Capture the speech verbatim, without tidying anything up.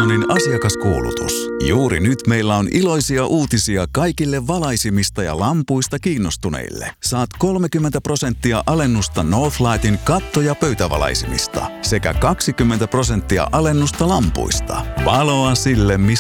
Gustafssonin asiakaskuulutus. Juuri nyt meillä on iloisia uutisia kaikille valaisimista ja lampuista kiinnostuneille. Saat kolmekymmentä prosenttia alennusta Northlightin katto- ja pöytävalaisimista sekä kaksikymmentä prosenttia alennusta lampuista. Valoa sille, missä